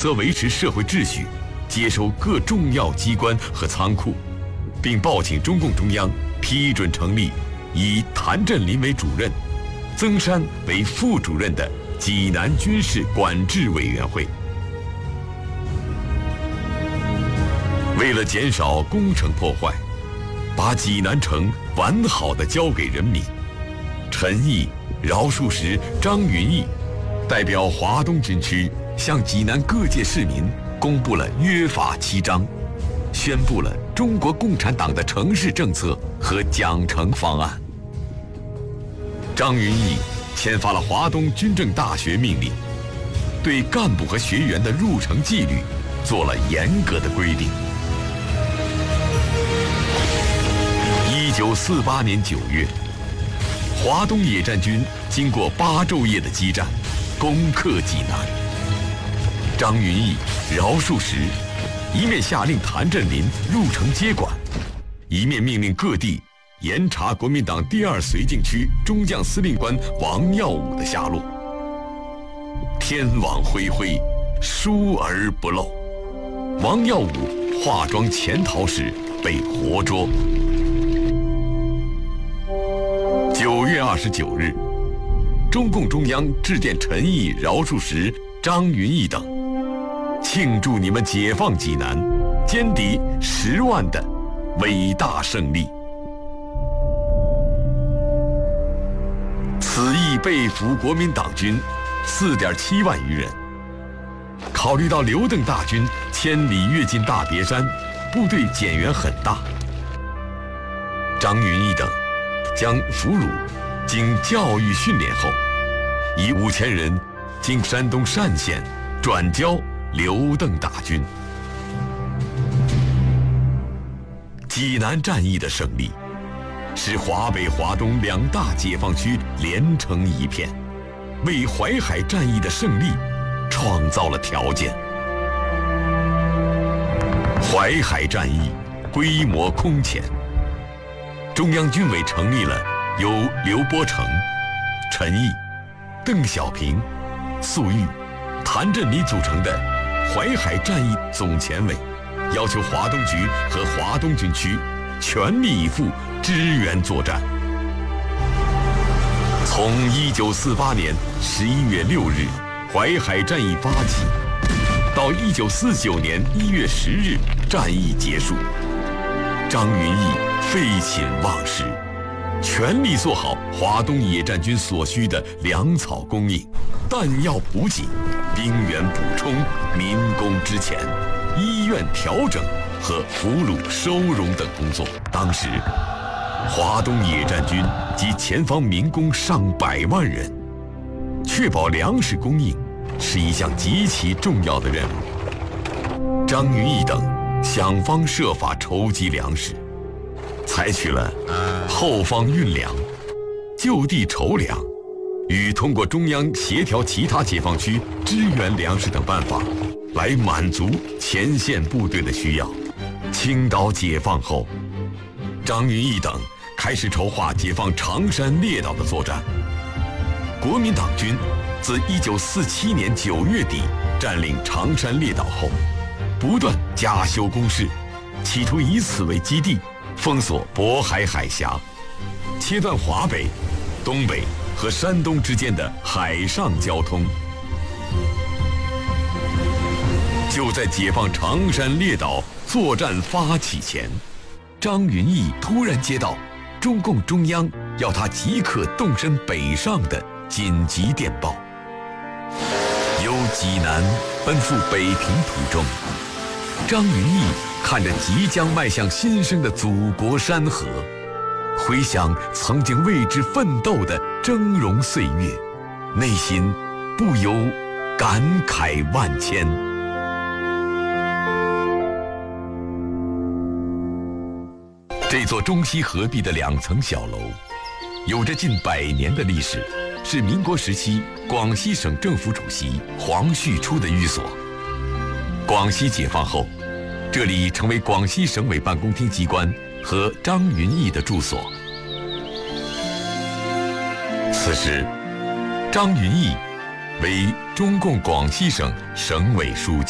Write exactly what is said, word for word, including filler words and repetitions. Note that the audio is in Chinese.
责维持社会秩序，接收各重要机关和仓库，并报请中共中央批准成立以谭震林为主任、曾山为副主任的济南军事管制委员会。为了减少工程破坏，把济南城完好地交给人民，陈毅、饶漱石、张云逸代表华东军区向济南各界市民公布了约法七章，宣布了中国共产党的城市政策和奖惩方案。张云逸签发了华东军政大学命令，对干部和学员的入城纪律做了严格的规定。一九四八年九月，华东野战军经过八昼夜的激战，攻克济南。张云逸、饶漱石一面下令谭震林入城接管，一面命令各地严查国民党第二绥靖区中将司令官王耀武的下落。天网恢恢，疏而不漏。王耀武化妆潜逃时被活捉。九月二十九日，中共中央致电陈毅、饶漱石、张云逸等，庆祝你们解放济南，歼敌十万的伟大胜利。此役被俘国民党军四点七万余人。考虑到刘邓大军千里跃进大别山，部队减员很大，张云逸等将俘虏经教育训练后，以五千人经山东单县转交刘邓大军。济南战役的胜利，使华北、华东两大解放区连成一片，为淮海战役的胜利创造了条件。淮海战役规模空前，中央军委成立了由刘伯承、陈毅、邓小平、粟裕、谭震林组成的淮海战役总前委，要求华东局和华东军区全力以赴支援作战。从一九四八年十一月六日淮海战役发起，到一九四九年一月十日战役结束，张云逸废寝忘食，全力做好华东野战军所需的粮草供应、弹药补给、兵员补充、民工支遣、医院调整和俘虏收容等工作。当时，华东野战军及前方民工上百万人，确保粮食供应是一项极其重要的任务。张云逸等想方设法筹集粮食，采取了后方运粮、就地筹粮与通过中央协调其他解放区支援粮食等办法，来满足前线部队的需要。青岛解放后，张云逸等开始筹划解放长山列岛的作战。国民党军自一九四七年九月底占领长山列岛后，不断加修工事，企图以此为基地，封锁渤海海峡，切断华北、东北和山东之间的海上交通。就在解放长山列岛作战发起前，张云逸突然接到中共中央要他即刻动身北上的紧急电报。由济南奔赴北平途中，张云逸看着即将迈向新生的祖国山河，回想曾经为之奋斗的峥嵘岁月，内心不由感慨万千。这座中西合璧的两层小楼，有着近百年的历史，是民国时期广西省政府主席黄旭初的寓所。广西解放后，这里成为广西省委办公厅机关和张云逸的住所。此时，张云逸为中共广西省省委书记。